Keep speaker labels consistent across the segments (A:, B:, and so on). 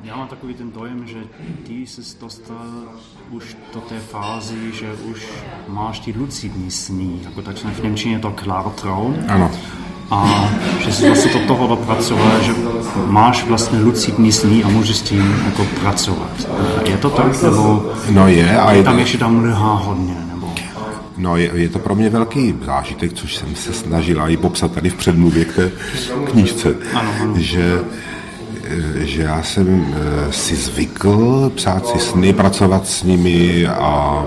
A: Já mám takový ten dojem, že ty jsi dostal už do té fázy, že už máš ty lucidní sny, jako tak v němčině to Klartraum.
B: Ano.
A: A že jsi vlastně do toho dopracoval, že máš vlastně lucidní sny a můžeš s tím jako pracovat. Je to tak? Nebo
B: no je. A
A: je tam ještě tam mlhá hodně? Nebo...
B: No je to pro mě velký zážitek, což jsem se snažila i popsat tady v předmluvě k té knížce.
A: Ano.
B: Že já jsem si zvykl psát si sny, pracovat s nimi a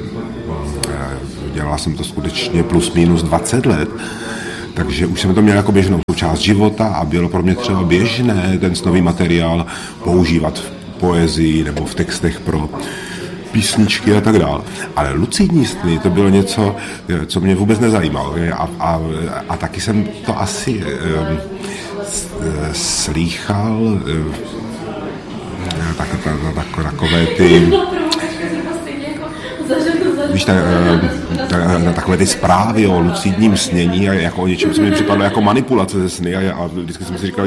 B: dělal jsem to skutečně plus minus 20 let. Takže už jsem to měl jako běžnou součást života a bylo pro mě třeba běžné ten snový materiál používat v poezii nebo v textech pro písničky a tak dále. Ale lucidní sny to bylo něco, co mě vůbec nezajímalo. A taky jsem to asi slýchal takové ty víš, takové ty zprávy o lucidním snění a jako o něčem, co mi připadlo jako manipulace ze sny a vždycky jsem si říkal,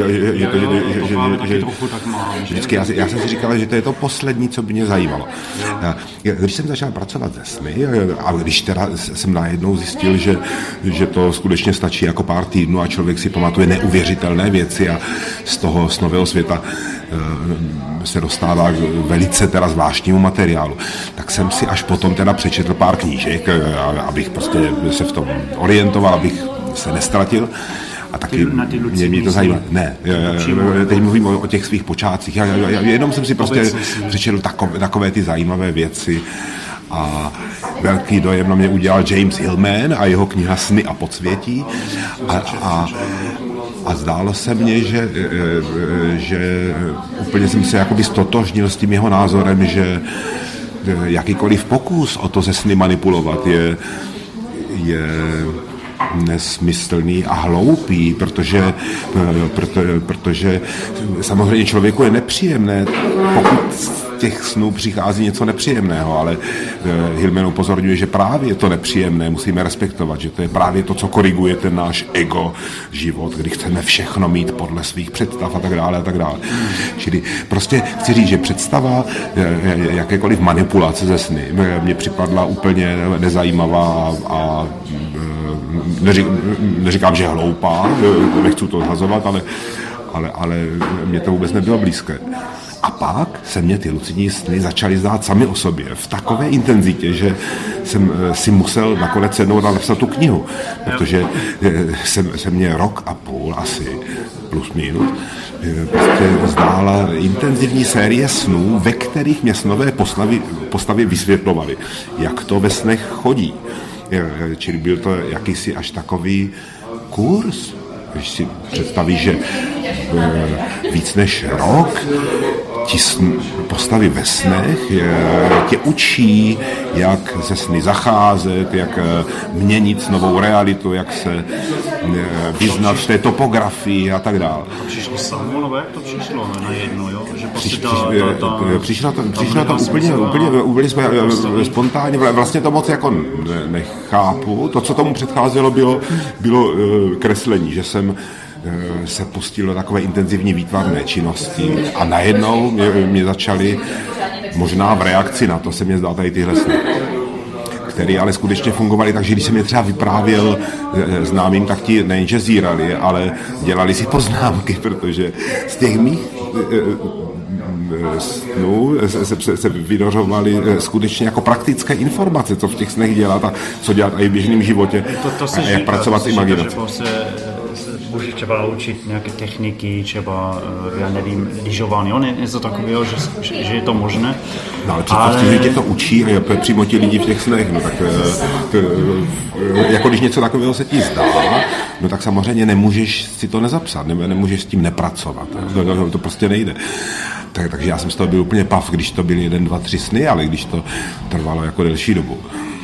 B: že já jsem si říkal, že to je to poslední, co by mě zajímalo. Když jsem začal pracovat ze sny a když teda jsem najednou zjistil, že to skutečně stačí jako pár týdnů a člověk si pamatuje neuvěřitelné věci a z toho snového světa se dostává k velice teda zvláštnímu materiálu, tak jsem si až potom teda přečetl pár knížek, abych prostě se v tom orientoval, abych se nestratil. A taky mě to zajímá. Ne, teď mluvím o těch svých počátcích. Já jenom jsem si prostě přečetl takové ty zajímavé věci a velký dojem na mě udělal James Hillman a jeho kniha Sny a podsvětí. A zdálo se mně, že úplně jsem se jakoby stotožnil s tím jeho názorem, že jakýkoliv pokus o to se sny manipulovat je nesmyslný a hloupý, protože samozřejmě člověku je nepříjemné, pokud z těch snů přichází něco nepříjemného, ale Hillman upozorňuje, že právě to nepříjemné musíme respektovat, že to je právě to, co koriguje ten náš ego život, kdy chceme všechno mít podle svých představ a tak dále a tak dále. Čili prostě chci říct, že představa jakékoliv manipulace ze sny mě připadla úplně nezajímavá a neříkám, že hloupá, nechci to zhazovat, ale mě to vůbec nebylo blízké. A pak se mě ty lucidní sny začaly zdát sami o sobě v takové intenzitě, že jsem si musel nakonec sednout a napsat tu knihu, protože se mě rok a půl asi plus minus prostě zdála intenzivní série snů, ve kterých mě snové postavy vysvětlovaly, jak to ve snech chodí. Čili byl to jakýsi až takový kurz, když si představíš, že víc než rok ti postavy ve snech tě učí, jak se sny zacházet, jak měnit novou realitu, jak se vyznat v té topografii a tak dále.
A: To přišlo samo, nebo jak to přišlo najednou, jo? Že
B: Přišlo to úplně spontánně, vlastně to moc jako nechápu. To, co tomu předcházelo, bylo kreslení, že jsem se pustil do takové intenzivní výtvarné činnosti a najednou mě začaly, možná v reakci na to se mě zdá tady tyhle sny, které ale skutečně fungovaly tak, že když jsem je třeba vyprávěl známým, tak ti nejenže zírali, ale dělali si poznámky, protože z těch mých snů se vynořovaly skutečně jako praktické informace, co v těch snech dělat a co dělat i v běžném životě a jak pracovat s imaginací.
A: Můžeš třeba učit nějaké techniky, třeba, já nevím, lyžování, něco takového, že je to možné.
B: No, ale tě to učí a přímo ti lidi v těch snech, no tak jako když něco takového se ti zdá, no tak samozřejmě nemůžeš si to nezapsat, nemůžeš s tím nepracovat, to prostě nejde. Takže já jsem z toho byl úplně pav, když to byly 1, 2, 3 sny, ale když to trvalo jako delší dobu.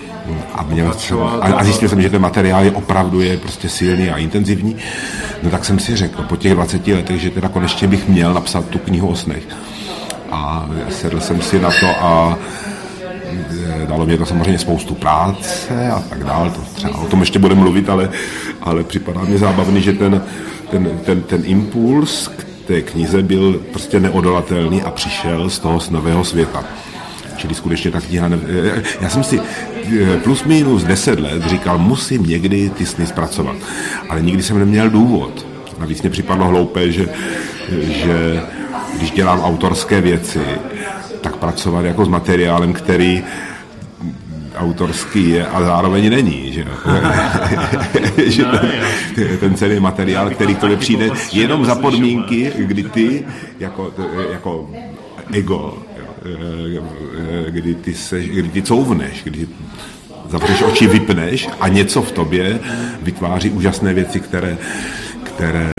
B: A zjistil jsem, že ten materiál je opravdu prostě silný a intenzivní, no tak jsem si řekl po těch 20 letech, že teda konečně bych měl napsat tu knihu o snech. A sedl jsem si na to a dalo mě to samozřejmě spoustu práce a tak dále, to třeba o tom ještě budeme mluvit, ale připadá mě zábavný, že ten impuls, té knize byl prostě neodolatelný a přišel z toho snového světa. Čili skutečně ta kniha... Já jsem si plus minus 10 let říkal, musím někdy ty sny zpracovat. Ale nikdy jsem neměl důvod. Navíc mě připadlo hloupé, že když dělám autorské věci, tak pracovat jako s materiálem, který autorský je a zároveň není, že, že ten celý materiál, který k tobě přijde jenom za podmínky, kdy ty jako ego, kdy ty couvneš, kdy zavřeš oči, vypneš a něco v tobě vytváří úžasné věci, které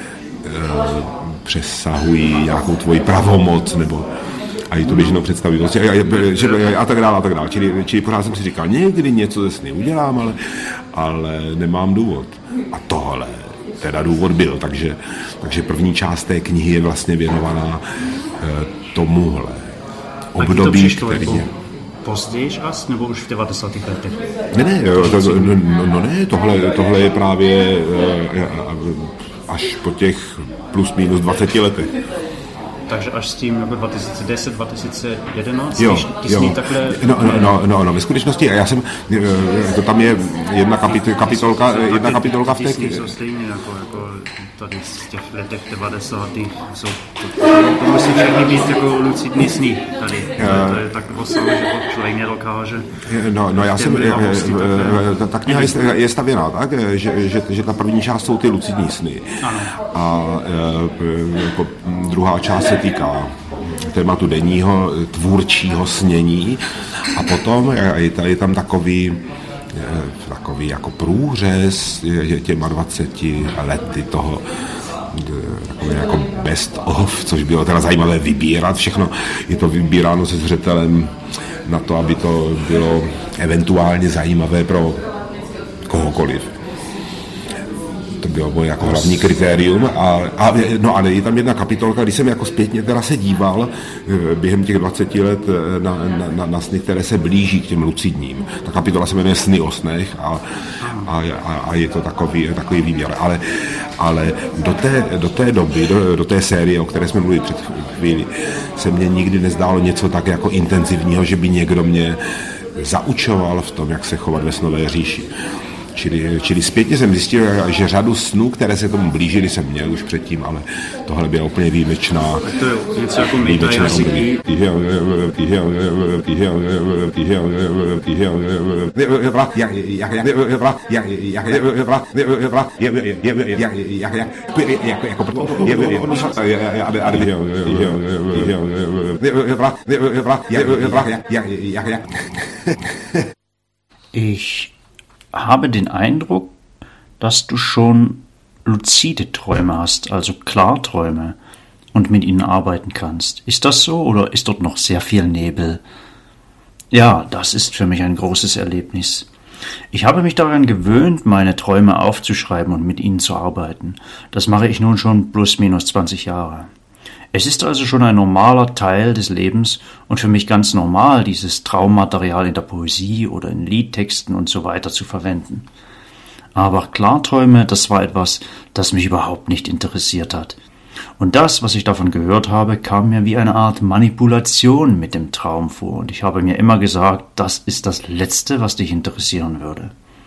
B: přesahují nějakou tvoji pravomoc nebo a i tu běžnou představivost a tak dále. Čili pořád jsem si říkal, někdy něco ze sny udělám, ale nemám důvod. A tohle teda důvod byl, takže první část té knihy je vlastně věnovaná tomuhle období, který je...
A: Později až, nebo už v 90. letech?
B: Ne, tohle je právě až po těch plus minus 20 letech.
A: Takže až s tím jako 2010, 2011?
B: Jo.
A: Takhle...
B: No, ve skutečnosti, já jsem, to tam je jedna kapitolka v té knize.
A: Jsou stejně jako tady z těch letech 90. jsou to musí všechny být jako lucidní sny tady. To je tak osam, že to člověk nedokáže.
B: No, já jsem, ta kniha je stavěná tak, že ta první část jsou ty lucidní sny.
A: Ano.
B: A jako druhá část se týká tématu denního tvůrčího snění a potom je tam takový jako průřez těma 20 lety toho takový jako best of, což bylo teda zajímavé vybírat všechno. Je to vybíráno se zřetelem na to, aby to bylo eventuálně zajímavé pro kohokoliv. To bylo moje jako hlavní kritérium. Ale je tam jedna kapitolka, když jsem jako zpětně teda se díval během těch 20 let na sny, které se blíží k těm lucidním. Ta kapitola se jmenuje Sny o snech a je to takový výběr. Ale do té doby, do té série, o které jsme mluvili před chvíli, se mně nikdy nezdálo něco tak jako intenzivního, že by někdo mě zaučoval v tom, jak se chovat ve snové říši. Čili zpětně jsem zjistil, že řadu snů, které se tomu blížily, jsem měl už předtím, ale tohle byla úplně výjimečná.
A: To je něco jako metajazyky. Ich habe den Eindruck, dass du schon luzide Träume hast, also Klarträume, und mit ihnen arbeiten kannst. Ist das so oder ist dort noch sehr viel Nebel? Ja, das ist für mich ein großes Erlebnis. Ich habe mich daran gewöhnt, meine Träume aufzuschreiben und mit ihnen zu arbeiten. Das mache ich nun schon plus minus 20 Jahre. Es ist also schon ein normaler Teil des Lebens und für mich ganz normal, dieses Traummaterial in der Poesie oder in Liedtexten und so weiter zu verwenden. Aber Klarträume, das war etwas, das mich überhaupt nicht interessiert hat. Und das, was ich davon gehört habe, kam mir wie eine Art Manipulation mit dem Traum vor und ich habe mir immer gesagt, das ist das Letzte, was dich interessieren würde.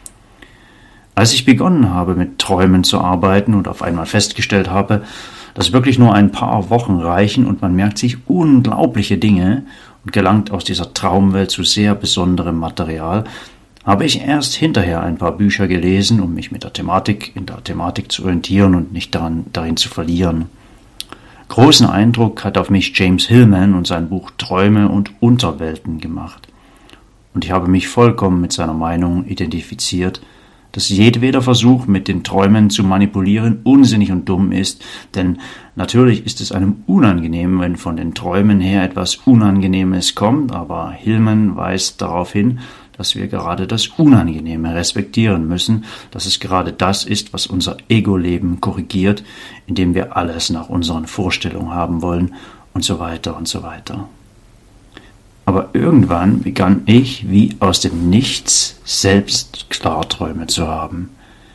A: Als ich begonnen habe, mit Träumen zu arbeiten und auf einmal festgestellt habe, dass wirklich nur ein paar Wochen reichen und man merkt sich unglaubliche Dinge und gelangt aus dieser Traumwelt zu sehr besonderem Material, habe ich erst hinterher ein paar Bücher gelesen, um mich in der Thematik zu orientieren und nicht darin zu verlieren. Großen Eindruck hat auf mich James Hillman und sein Buch Träume und Unterwelten gemacht. Und ich habe mich vollkommen mit seiner Meinung identifiziert, dass jedweder Versuch, mit den Träumen zu manipulieren, unsinnig und dumm ist, denn natürlich ist es einem unangenehm, wenn von den Träumen her etwas Unangenehmes kommt, aber Hillman weist darauf hin, dass wir gerade das Unangenehme respektieren müssen, dass es gerade das ist, was unser Ego-Leben korrigiert, indem wir alles nach unseren Vorstellungen haben wollen und so weiter und so weiter. Aber irgendwann begann ich, wie aus dem Nichts, selbst Klarträume zu haben.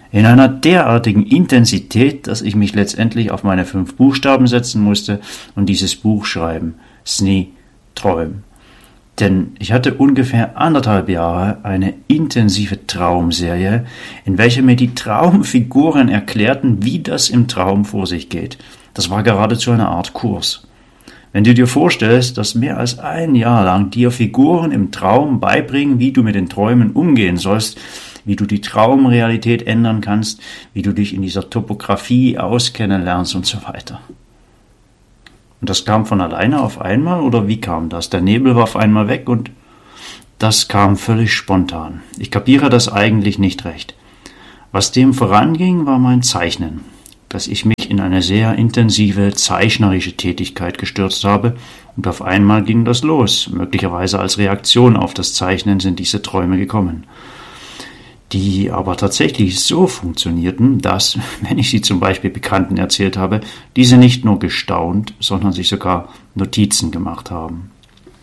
A: In einer derartigen Intensität, dass ich mich letztendlich auf meine 5 Buchstaben setzen musste und dieses Buch schreiben. Sni Träum. Denn ich hatte ungefähr 1,5 Jahre eine intensive Traumserie, in welcher mir die Traumfiguren erklärten, wie das im Traum vor sich geht. Das war geradezu eine Art Kurs. Wenn du dir vorstellst, dass mehr als 1 Jahr lang dir Figuren im Traum beibringen, wie du mit den Träumen umgehen sollst, wie du die Traumrealität ändern kannst, wie du dich in dieser Topografie auskennen lernst und so weiter. Und das kam von alleine auf einmal, oder wie kam das? Der Nebel war auf einmal weg und das kam völlig spontan. Ich kapiere das eigentlich nicht recht. Was dem voranging, war mein Zeichnen, dass ich mich in eine sehr intensive zeichnerische Tätigkeit gestürzt habe und auf einmal ging das los. Möglicherweise als Reaktion auf das Zeichnen sind diese Träume gekommen, die aber tatsächlich so funktionierten, dass, wenn ich sie zum Beispiel Bekannten erzählt habe, diese nicht nur gestaunt, sondern sich sogar Notizen gemacht haben.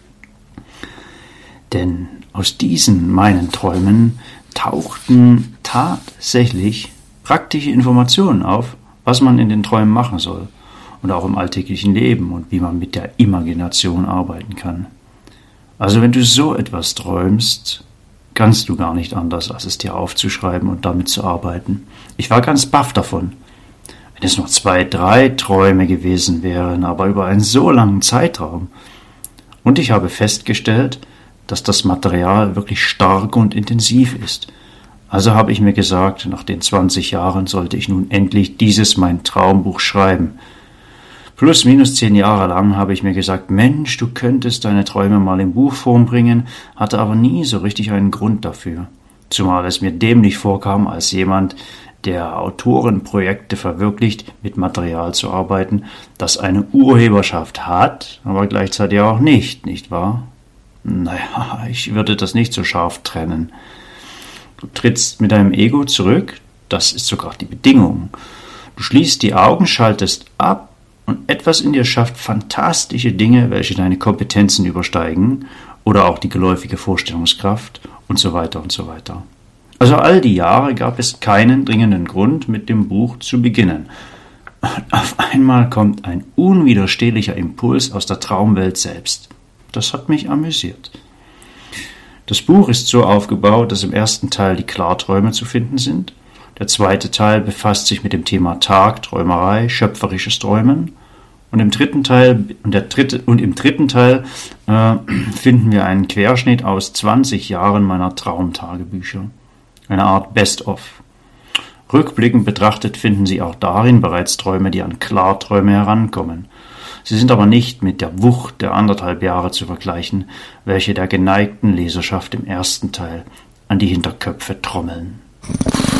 A: Denn aus diesen meinen Träumen tauchten tatsächlich praktische Informationen auf, was man in den Träumen machen soll und auch im alltäglichen Leben und wie man mit der Imagination arbeiten kann. Also wenn du so etwas träumst, kannst du gar nicht anders, als es dir aufzuschreiben und damit zu arbeiten. Ich war ganz baff davon. Wenn es nur 2, 3 Träume gewesen wären, aber über einen so langen Zeitraum. Und ich habe festgestellt, dass das Material wirklich stark und intensiv ist. Also habe ich mir gesagt, nach den 20 Jahren sollte ich nun endlich dieses mein Traumbuch schreiben. Plus minus 10 Jahre lang habe ich mir gesagt, Mensch, du könntest deine Träume mal in Buchform bringen, hatte aber nie so richtig einen Grund dafür. Zumal es mir dämlich vorkam, als jemand, der Autorenprojekte verwirklicht, mit Material zu arbeiten, das eine Urheberschaft hat, aber gleichzeitig auch nicht wahr? Naja, ich würde das nicht so scharf trennen. Du trittst mit deinem Ego zurück, das ist sogar die Bedingung. Du schließt die Augen, schaltest ab und etwas in dir schafft fantastische Dinge, welche deine Kompetenzen übersteigen oder auch die geläufige Vorstellungskraft und so weiter und so weiter. Also all die Jahre gab es keinen dringenden Grund, mit dem Buch zu beginnen. Und auf einmal kommt ein unwiderstehlicher Impuls aus der Traumwelt selbst. Das hat mich amüsiert. Das Buch ist so aufgebaut, dass im ersten Teil die Klarträume zu finden sind. Der zweite Teil befasst sich mit dem Thema Tagträumerei, schöpferisches Träumen. Und im dritten Teil finden wir einen Querschnitt aus 20 Jahren meiner Traumtagebücher. Eine Art Best-of. Rückblickend betrachtet finden Sie auch darin bereits Träume, die an Klarträume herankommen. Sie sind aber nicht mit der Wucht der 1,5 Jahre zu vergleichen, welche der geneigten Leserschaft im ersten Teil an die Hinterköpfe trommeln.